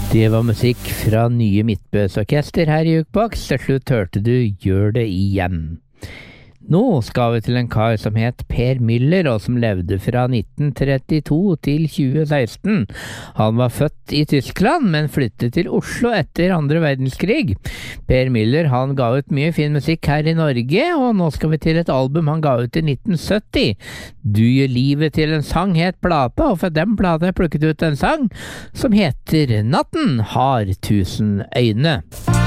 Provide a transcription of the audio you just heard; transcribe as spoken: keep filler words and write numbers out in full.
Det var musikk fra Nye Midtbøs-orkester her i Jukebox. Til slutt hørte du Gjør det igjen. Nå skal vi til en kar som het Per Müller, og som levde fra nitten trettito til tjue seksten. Han var født i Tyskland, men flyttet til Oslo etter andre verdenskrig. Per Müller, han ga ut mye fin musikk her i Norge, og nå skal vi til et album han ga ut i nitten sytti. Du gjør livet til en sang het plata, og for den plata jeg plukket ut en sang som heter Natten har tusen øyne.